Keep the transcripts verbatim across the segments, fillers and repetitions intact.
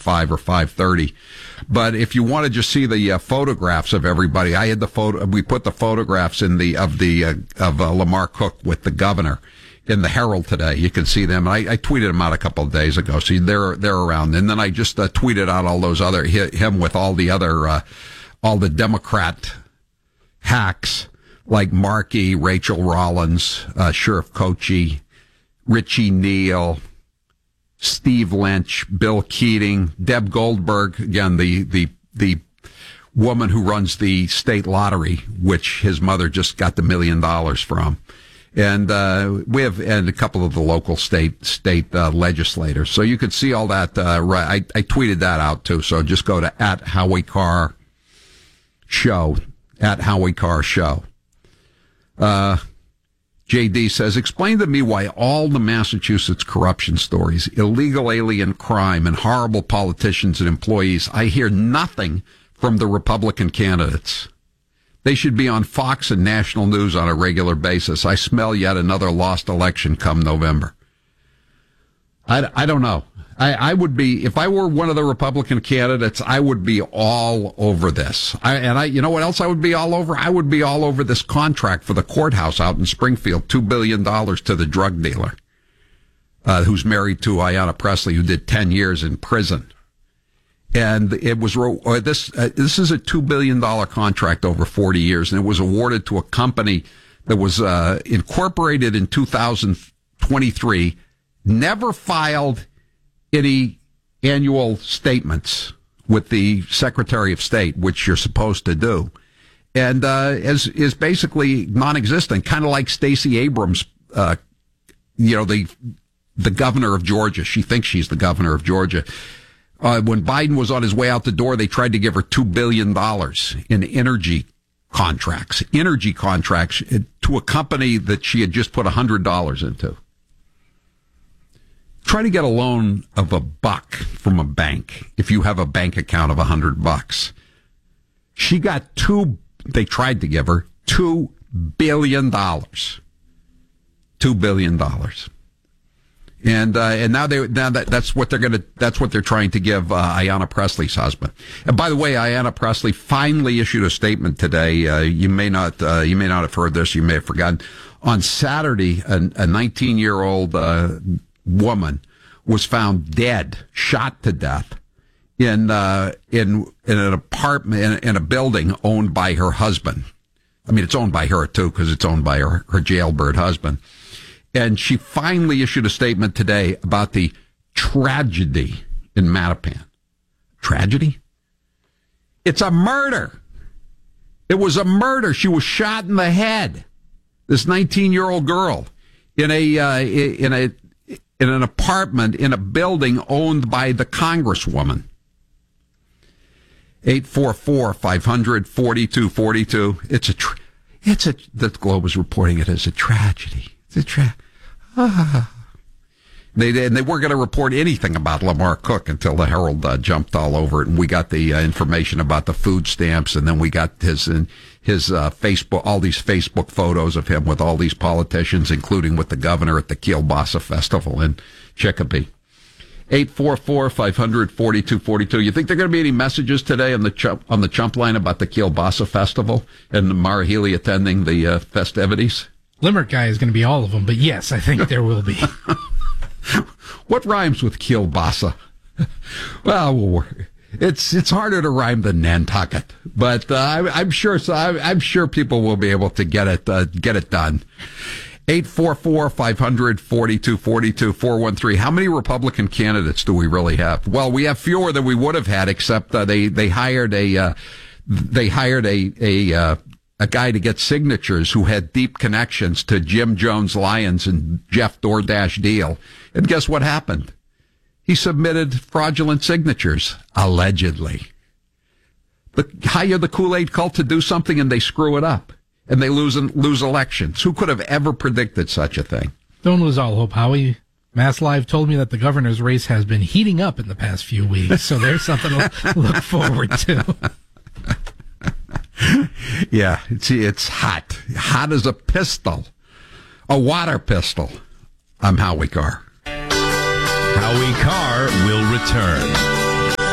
five or five thirty. But if you want to just see the uh, photographs of everybody, I had the photo. We put the photographs in the of the uh, of uh, Lamar Cook with the governor in the Herald today. You can see them. I, I tweeted them out a couple of days ago, so they're they're around. And then I just uh, tweeted out all those other him with all the other uh, all the Democrat hacks like Markey, Rachel Rollins, uh, Sheriff Kochi, Richie Neal, Steve Lynch, Bill Keating, Deb Goldberg, again, the, the, the woman who runs the state lottery, which his mother just got the million dollars from. And, uh, we have, and a couple of the local state, state, uh, legislators. So you could see all that, uh, right. I, I tweeted that out too. So just go to at Howie Carr Show, at Howie Carr Show. Uh, J D says, explain to me why all the Massachusetts corruption stories, illegal alien crime, and horrible politicians and employees, I hear nothing from the Republican candidates. They should be on Fox and national news on a regular basis. I smell yet another lost election come November. I, I don't know. I, I would be, if I were one of the Republican candidates, I would be all over this. I, and I, you know what else I would be all over? I would be all over this contract for the courthouse out in Springfield, two billion dollars to the drug dealer, uh, who's married to Ayanna Pressley, who did ten years in prison. And it was, uh, this, uh, this is a two billion dollars contract over forty years, and it was awarded to a company that was, uh, incorporated in two thousand twenty-three, never filed any annual statements with the Secretary of State, which you're supposed to do, and uh, is is basically non-existent, kind of like Stacey Abrams, uh, you know, the the governor of Georgia. She thinks she's the governor of Georgia. Uh, when Biden was on his way out the door, they tried to give her two billion dollars in energy contracts, energy contracts to a company that she had just put one hundred dollars into. Try to get a loan of a buck from a bank if you have a bank account of a hundred bucks. She got two, they tried to give her two billion dollars. Two billion dollars. And, uh, and now they, now that, that's what they're gonna, that's what they're trying to give, uh, Ayanna Pressley's husband. And by the way, Ayanna Pressley finally issued a statement today. Uh, you may not, uh, you may not have heard this, you may have forgotten. On Saturday, a nineteen year old, uh, woman was found dead, shot to death in uh, in in an apartment in, in a building owned by her husband. I mean, it's owned by her too because it's owned by her her jailbird husband. And she finally issued a statement today about the tragedy in Mattapan. Tragedy? It's a murder. It was a murder. She was shot in the head. This nineteen year old girl in a uh, in a in an apartment in a building owned by the Congresswoman. eight four four, five hundred, forty-two forty-two. It's a, tra- it's a, the Globe is reporting it as a tragedy. It's a tra- ah. They, and they weren't going to report anything about Lamar Cook until the Herald uh, jumped all over it, and we got the uh, information about the food stamps, and then we got his uh, his uh, Facebook, all these Facebook photos of him with all these politicians, including with the governor at the Kielbasa Festival in Chicopee. eight four four, five hundred, forty-two forty-two. You think there are going to be any messages today on the chump, on the chump line about the Kielbasa Festival and Mara Healy attending the uh, festivities? Limerick guy is going to be all of them, but yes, I think there will be. What rhymes with Kielbasa? Well, it's it's harder to rhyme than Nantucket, but uh, I, I'm sure so. I, I'm sure people will be able to get it uh, get it done. eight four four, five hundred, forty-two forty-two, four one three. How many Republican candidates do we really have? Well, we have fewer than we would have had, except uh, they they hired a uh, they hired a a uh, a guy to get signatures who had deep connections to Jim Jones Lyons and Jeff DoorDash Deal. And guess what happened? He submitted fraudulent signatures, allegedly. But hire the Kool-Aid cult to do something and they screw it up. And they lose lose elections. Who could have ever predicted such a thing? Don't lose all hope, Howie. Mass Live told me that the governor's race has been heating up in the past few weeks, so there's something to look forward to. Yeah, it's, it's hot. Hot as a pistol. A water pistol. I'm Howie Carr. Howie Carr will return.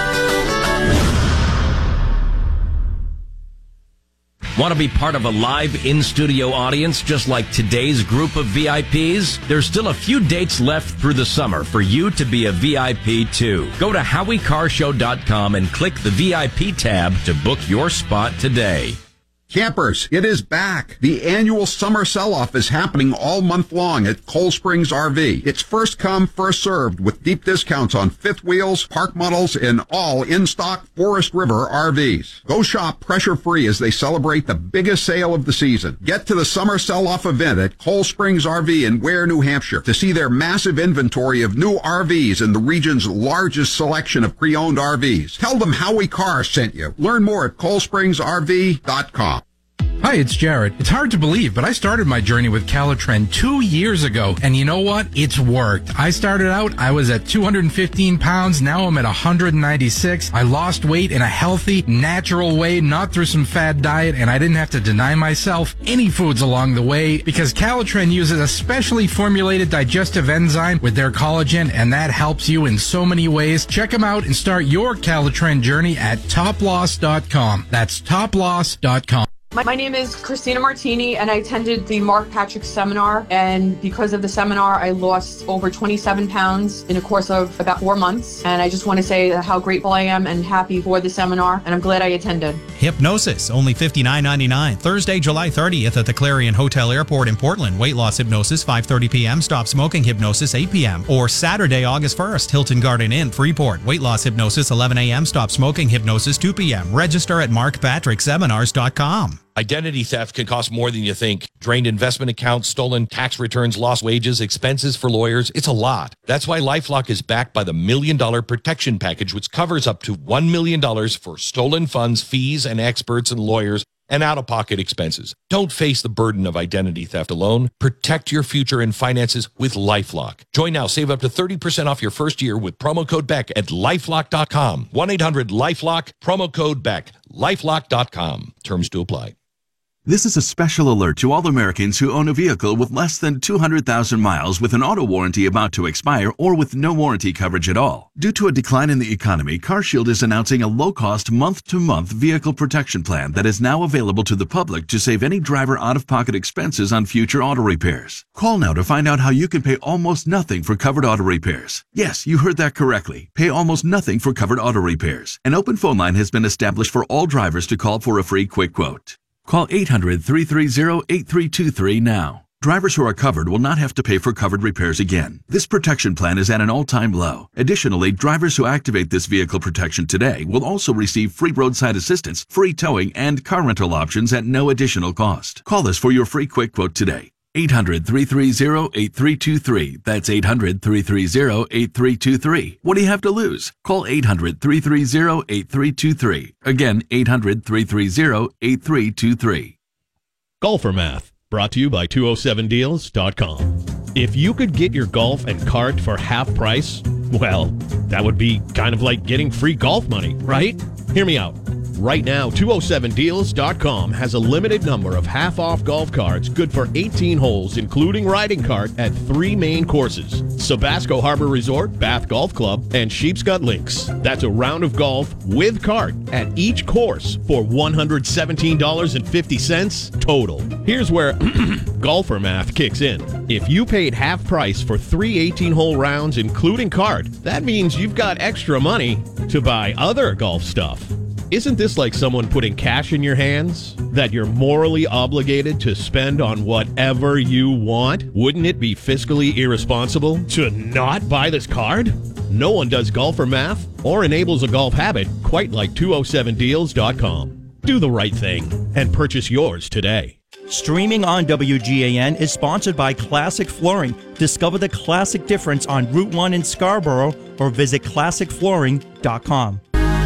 Want to be part of a live in-studio audience just like today's group of V I Ps? There's still a few dates left through the summer for you to be a V I P too. Go to howie car show dot com and click the V I P tab to book your spot today. Campers, it is back. The annual summer sell-off is happening all month long at Cold Springs R V. It's first come, first served with deep discounts on fifth wheels, park models, and all in-stock Forest River R Vs. Go shop pressure-free as they celebrate the biggest sale of the season. Get to the summer sell-off event at Cold Springs R V in Ware, New Hampshire to see their massive inventory of new R Vs and the region's largest selection of pre-owned R Vs. Tell them Howie Carr sent you. Learn more at cold springs r v dot com. Hi, it's Jared. It's hard to believe, but I started my journey with Calitren two years ago, and you know what? It's worked. I started out, I was at two hundred fifteen pounds, now I'm at one hundred ninety-six. I lost weight in a healthy, natural way, not through some fad diet, and I didn't have to deny myself any foods along the way, because Calitren uses a specially formulated digestive enzyme with their collagen, and that helps you in so many ways. Check them out and start your Calitren journey at top loss dot com. That's top loss dot com. My name is Christina Martini, and I attended the Mark Patrick seminar, and because of the seminar, I lost over twenty-seven pounds in a course of about four months, and I just want to say how grateful I am and happy for the seminar, and I'm glad I attended. Hypnosis, only fifty-nine ninety-nine. Thursday, July thirtieth at the Clarion Hotel Airport in Portland. Weight loss hypnosis, five thirty p.m. Stop smoking hypnosis, eight p.m. Or Saturday, August first, Hilton Garden Inn, Freeport. Weight loss hypnosis, eleven a.m. Stop smoking hypnosis, two p.m. Register at mark patrick seminars dot com. Identity theft can cost more than you think. Drained investment accounts, stolen tax returns, lost wages, expenses for lawyers. It's a lot. That's why LifeLock is backed by the Million Dollar Protection Package, which covers up to one million dollars for stolen funds, fees, and experts and lawyers, and out-of-pocket expenses. Don't face the burden of identity theft alone. Protect your future and finances with LifeLock. Join now. Save up to thirty percent off your first year with promo code Beck at lifelock dot com. one eight hundred lifelock, promo code Beck, lifelock dot com. Terms to apply. This is a special alert to all Americans who own a vehicle with less than two hundred thousand miles with an auto warranty about to expire or with no warranty coverage at all. Due to a decline in the economy, CarShield is announcing a low-cost month-to-month vehicle protection plan that is now available to the public to save any driver out-of-pocket expenses on future auto repairs. Call now to find out how you can pay almost nothing for covered auto repairs. Yes, you heard that correctly. Pay almost nothing for covered auto repairs. An open phone line has been established for all drivers to call for a free quick quote. Call eight hundred, three three zero, eight three two three now. Drivers who are covered will not have to pay for covered repairs again. This protection plan is at an all-time low. Additionally, drivers who activate this vehicle protection today will also receive free roadside assistance, free towing, and car rental options at no additional cost. Call us for your free quick quote today. eight hundred, three three zero, eight three two three. That's eight hundred, three three zero, eight three two three. What do you have to lose? Call eight hundred, three three zero, eight three two three. Again, eight hundred, three three zero, eight three two three. Golfer Math, brought to you by two oh seven deals dot com. If you could get your golf and cart for half price, well, that would be kind of like getting free golf money, right? Hear me out. Right now, two oh seven deals dot com has a limited number of half-off golf carts good for eighteen holes, including riding cart, at three main courses: Sabasco Harbor Resort, Bath Golf Club, and Sheepscut Links. That's a round of golf with cart at each course for one hundred seventeen dollars and fifty cents total. Here's where golfer math kicks in. If you paid half price for three eighteen-hole rounds, including cart, that means you've got extra money to buy other golf stuff. Isn't this like someone putting cash in your hands that you're morally obligated to spend on whatever you want? Wouldn't it be fiscally irresponsible to not buy this card? No one does golfer math or enables a golf habit quite like two oh seven deals dot com. Do the right thing and purchase yours today. Streaming on W G A N is sponsored by Classic Flooring. Discover the classic difference on Route one in Scarborough or visit classic flooring dot com.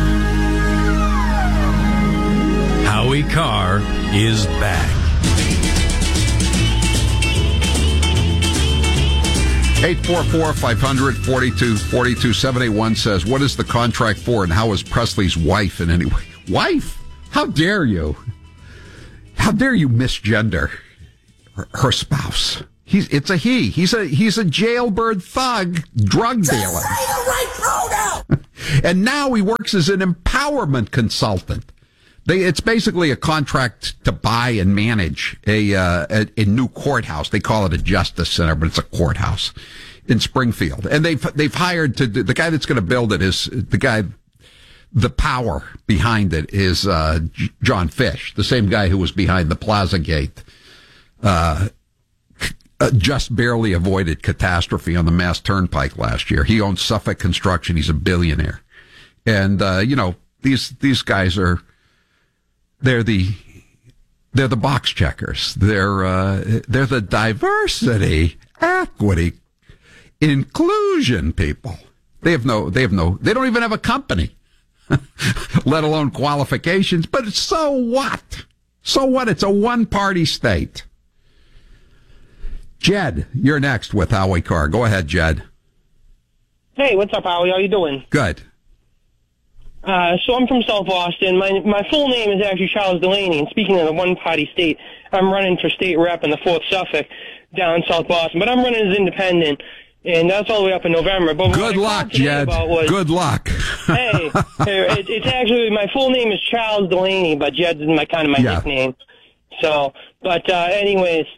Howie Carr is back. eight four four, five hundred, forty-two forty-two. seven eight one says, what is the contract for and how is Presley's wife in any way? Wife? How dare you? How dare you misgender her, her spouse? He's it's a he. He's a he's a jailbird thug, drug dealer. Say the right pronoun. And now he works as an empowerment consultant. They, it's basically a contract to buy and manage a, uh, a, a new courthouse. They call it a justice center, but it's a courthouse in Springfield. And they've, they've hired to, the guy that's going to build it is the guy, the power behind it is, uh, John Fish, the same guy who was behind the Plaza Gate, uh, uh, just barely avoided catastrophe on the Mass Turnpike last year. He owns Suffolk Construction. He's a billionaire. And, uh, you know, these, these guys are, They're the they're the box checkers. They're uh, they're the diversity, equity, inclusion people. They have no they have no they don't even have a company, let alone qualifications. But so what? So what? It's a one party state. Jed, you're next with Howie Carr. Go ahead, Jed. Hey, what's up, Howie? How you doing? Good. Uh, so I'm from South Boston. My my full name is actually Charles Delaney, and speaking of the one-party state, I'm running for state rep in the fourth Suffolk down South Boston. But I'm running as independent, and that's all the way up in November. But good luck, Jed. Was, good luck. hey, it, it's actually, my full name is Charles Delaney, but Jed's my kind of my yeah. nickname. So, but uh, anyways,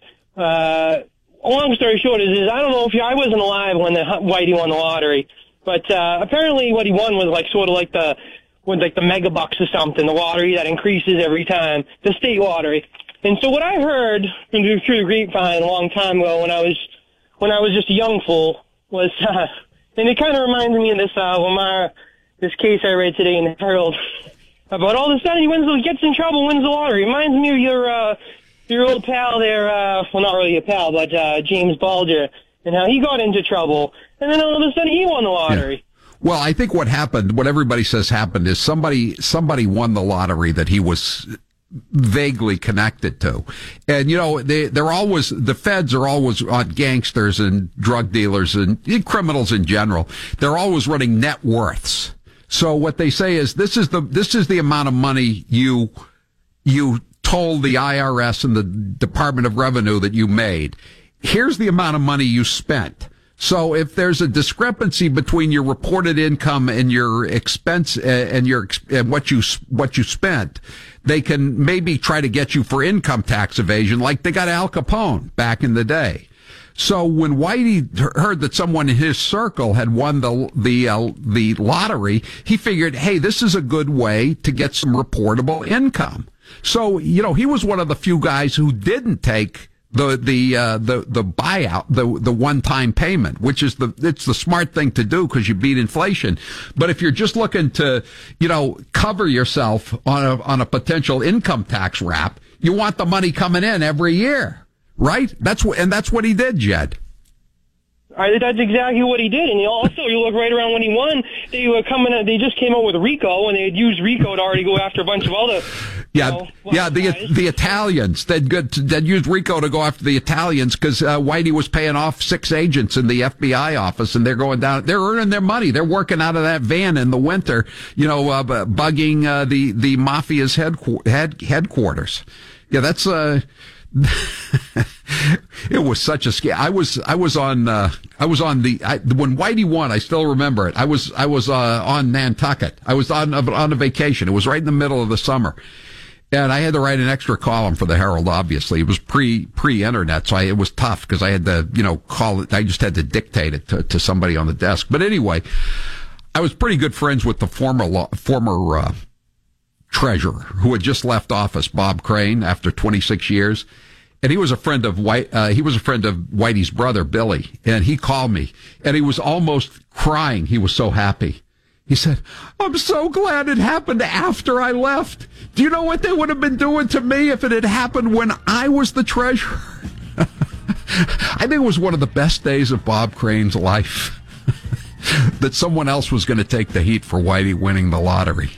uh, long story short is, is I don't know if you, I wasn't alive when the Whitey won the lottery, but uh, apparently what he won was like sort of like the with like the mega bucks or something, the lottery that increases every time, the state lottery. And so what I heard from through the grapevine a long time ago when I was when I was just a young fool was, uh, and it kind of reminds me of this uh, Lamar, this case I read today in the Herald about all of a sudden he wins, gets in trouble, wins the lottery. Reminds me of your uh, your old pal there, uh, well not really a pal, but uh, James Balger, and how he got into trouble, and then all of a sudden he won the lottery. Yeah. Well, I think what happened, what everybody says happened is somebody, somebody won the lottery that he was vaguely connected to. And, you know, they, they're always, the feds are always on gangsters and drug dealers and criminals in general. They're always running net worths. So what they say is this is the, this is the amount of money you, you told the I R S and the Department of Revenue that you made. Here's the amount of money you spent. So if there's a discrepancy between your reported income and your expense uh, and your and what you what you spent, they can maybe try to get you for income tax evasion, like they got Al Capone back in the day. So when Whitey heard that someone in his circle had won the the uh, the lottery, he figured, hey, this is a good way to get some reportable income. So you know, he was one of the few guys who didn't take the the uh, the the buyout, the the one time payment, which is the it's the smart thing to do because you beat inflation. But if you're just looking to, you know, cover yourself on a on a potential income tax rap, you want the money coming in every year, right? That's what and that's what he did, Jed. I, that's exactly what he did, and also you look right around when he won. They were coming. They just came out with RICO, and they had used RICO to already go after a bunch of other. Yeah, you know, yeah. The guys. the Italians they'd good they'd used RICO to go after the Italians because uh, Whitey was paying off six agents in the F B I office, and they're going down. They're earning their money. They're working out of that van in the winter, you know, uh, bugging uh, the the mafia's headqu- head headquarters. Yeah, that's uh. It was such a scare. I was, I was on, uh, I was on the, I, when Whitey won, I still remember it. I was, I was, uh, on Nantucket. I was on, on a vacation. It was right in the middle of the summer. And I had to write an extra column for the Herald, obviously. It was pre, pre-internet, so I, it was tough because I had to, you know, call it, I just had to dictate it to, to somebody on the desk. But anyway, I was pretty good friends with the former, law, former, uh, treasurer who had just left office, Bob Crane, after twenty-six years. And he was a friend of White, uh, he was a friend of Whitey's brother, Billy. And he called me and he was almost crying. He was so happy. He said, I'm so glad it happened after I left. Do you know what they would have been doing to me if it had happened when I was the treasurer? I think it was one of the best days of Bob Crane's life that someone else was going to take the heat for Whitey winning the lottery.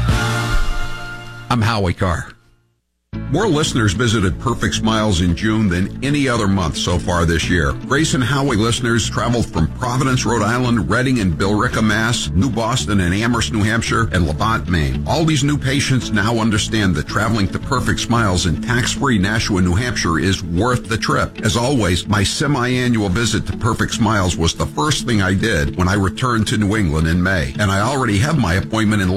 I'm Howie Carr. More listeners visited Perfect Smiles in June than any other month so far this year. Grace and Howie listeners traveled from Providence, Rhode Island, Reading and Billerica, Mass., New Boston and Amherst, New Hampshire, and Labatt, Maine. All these new patients now understand that traveling to Perfect Smiles in tax-free Nashua, New Hampshire is worth the trip. As always, my semi-annual visit to Perfect Smiles was the first thing I did when I returned to New England in May, and I already have my appointment in